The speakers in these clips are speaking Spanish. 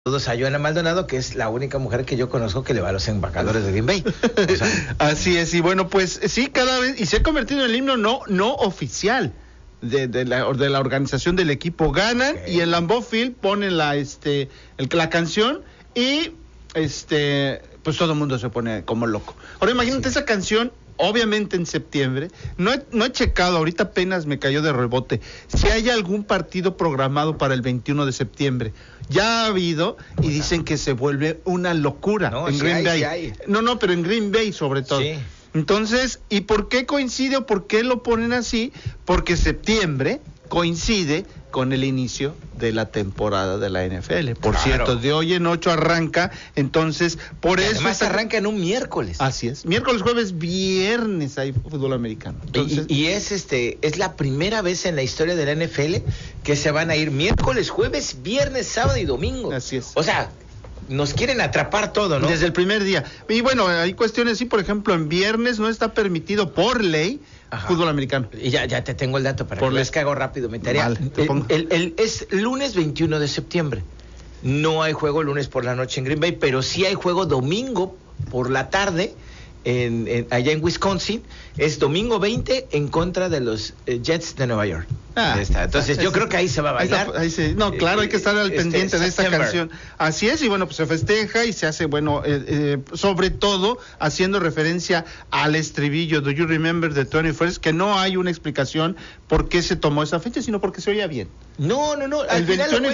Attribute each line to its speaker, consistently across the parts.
Speaker 1: Saludos a Joana Maldonado, que es la única mujer que yo conozco que le va a los embajadores de Green Bay. O sea,
Speaker 2: así es, y bueno, pues sí, cada vez, y se ha convertido en el himno no oficial de la organización del equipo. Ganan, okay, y en Lambeau Field ponen la canción y pues todo el mundo se pone como loco. Ahora imagínate, sí, esa canción, obviamente en septiembre, no he checado, ahorita apenas me cayó de rebote, si hay algún partido programado para el 21 de septiembre. Ya ha habido, y dicen que se vuelve una locura en Green Bay. Sí hay. No, pero en Green Bay sobre todo. Sí. Entonces, ¿y por qué coincide o por qué lo ponen así? Porque septiembre coincide con el inicio de la temporada de la NFL. Por cierto, de hoy en 8 arranca, entonces, por eso...
Speaker 1: Además arranca en un miércoles.
Speaker 2: Así es, miércoles, jueves, viernes hay fútbol americano. Entonces,
Speaker 1: y es la primera vez en la historia de la NFL que se van a ir miércoles, jueves, viernes, sábado y domingo.
Speaker 2: Así es.
Speaker 1: O sea, nos quieren atrapar todo, ¿no?
Speaker 2: Desde el primer día. Y bueno, hay cuestiones, sí, por ejemplo, en viernes no está permitido por ley, ajá, fútbol americano.
Speaker 1: Y ya te tengo el dato para que les hago rápido mi tarea. Vale, es lunes 21 de septiembre. No hay juego lunes por la noche en Green Bay, pero sí hay juego domingo por la tarde allá en Wisconsin. Es domingo 20 en contra de los Jets de Nueva York. Entonces yo creo que ahí se va a bailar.
Speaker 2: No, claro, hay que estar al pendiente de esta canción. Así es, y bueno, pues se festeja y se hace, bueno, sobre todo haciendo referencia al estribillo Do You Remember the 21st, que no hay una explicación por qué se tomó esa fecha, sino porque se oía bien.
Speaker 1: No, al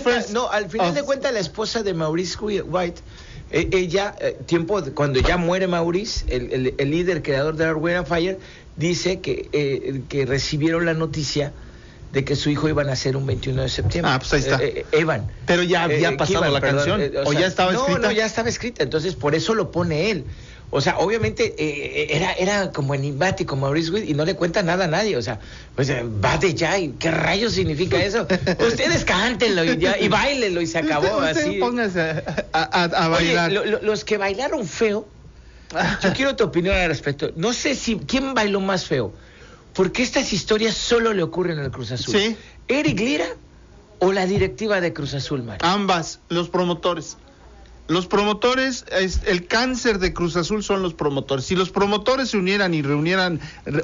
Speaker 1: final de cuentas la esposa de Maurice White, ella, cuando ya muere Maurice, el líder creador de Earth, Wind & Fire, dice que recibieron la noticia de que su hijo iba a nacer un 21 de septiembre.
Speaker 2: Pues ahí está.
Speaker 1: Evan.
Speaker 2: Pero ya había pasado la canción, o ya estaba escrita.
Speaker 1: No, ya estaba escrita, entonces por eso lo pone él. O sea, obviamente era como enigmático Maurice White y no le cuenta nada a nadie. O sea, pues va de ya, ¿y qué rayos significa eso? Ustedes cántenlo y báilenlo y se acabó. Así.
Speaker 2: Pónganse a bailar.
Speaker 1: Oye, los que bailaron feo, yo quiero tu opinión al respecto. No sé quién bailó más feo, porque estas historias solo le ocurren al Cruz Azul.
Speaker 2: Sí.
Speaker 1: ¿Eric Lira o la directiva de Cruz Azul, Mario?
Speaker 2: Ambas, los promotores. Los promotores, el cáncer de Cruz Azul son los promotores. Si los promotores se unieran y reunieran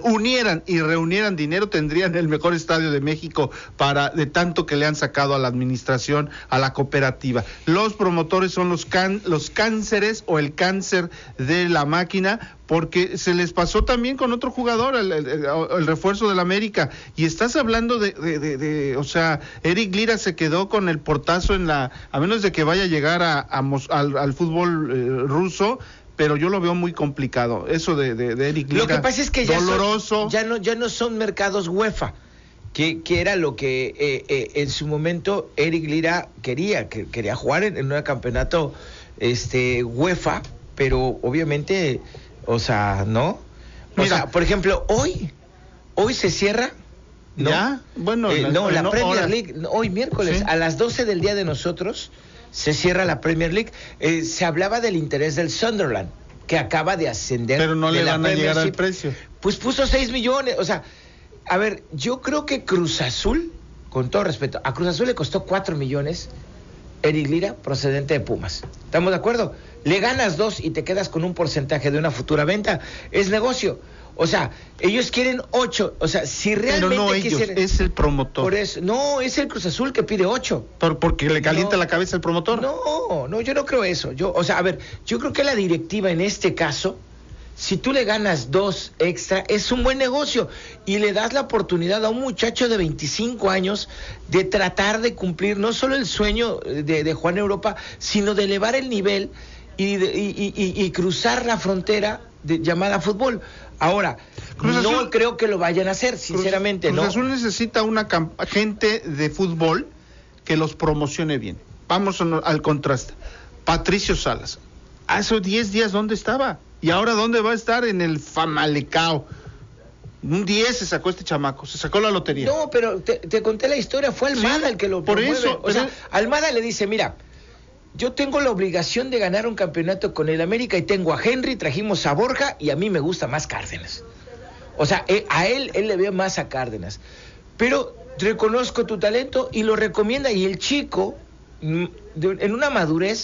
Speaker 2: dinero, tendrían el mejor estadio de México de tanto que le han sacado a la administración, a la cooperativa. Los promotores son los cánceres o el cáncer de la máquina, porque se les pasó también con otro jugador, el refuerzo del América, y estás hablando o sea, Eric Lira se quedó con el portazo a menos de que vaya a llegar al fútbol ruso, pero yo lo veo muy complicado, eso de Eric Lira.
Speaker 1: Lo que pasa es que
Speaker 2: doloroso.
Speaker 1: Ya no son mercados UEFA, que era lo que en su momento Eric Lira quería jugar en un campeonato UEFA, pero obviamente... O sea, ¿no? Mira, por ejemplo, hoy se cierra, ¿no?
Speaker 2: ¿Ya? Bueno,
Speaker 1: la Premier League, hoy miércoles, ¿sí? A las 12 del día de nosotros, se cierra la Premier League. Se hablaba del interés del Sunderland, que acaba de ascender.
Speaker 2: Pero no le van a llegar al precio.
Speaker 1: Pues puso 6 millones, o sea, a ver, yo creo que Cruz Azul, con todo respeto, a Cruz Azul le costó 4 millones Eric Lira, procedente de Pumas. ¿Estamos de acuerdo? Le ganas 2 y te quedas con un porcentaje de una futura venta. Es negocio. O sea, ellos quieren 8. O sea, si realmente...
Speaker 2: Pero no ellos, es el promotor.
Speaker 1: Por eso, no, es el Cruz Azul que pide 8.
Speaker 2: ¿Porque le calienta la cabeza al promotor?
Speaker 1: No, yo no creo eso. Yo creo que la directiva en este caso, si tú le ganas 2 extra, es un buen negocio y le das la oportunidad a un muchacho de 25 años de tratar de cumplir no solo el sueño de jugar en Europa, sino de elevar el nivel y cruzar la frontera llamada fútbol. Ahora, no creo que lo vayan a hacer, sinceramente.
Speaker 2: Cruz Azul necesita una gente de fútbol que los promocione bien. Vamos al contraste. Patricio Salas, hace 10 días, ¿dónde estaba? ¿Y ahora dónde va a estar? En el Famalicao. Un 10 se sacó este chamaco, se sacó la lotería.
Speaker 1: No, pero te conté la historia, fue Almada el que lo promueve.
Speaker 2: Por eso.
Speaker 1: O sea, Almada le dice, mira, yo tengo la obligación de ganar un campeonato con el América y tengo a Henry, trajimos a Borja y a mí me gusta más Cárdenas. O sea, a él le ve más a Cárdenas. Pero reconozco tu talento y lo recomienda, y el chico en una madurez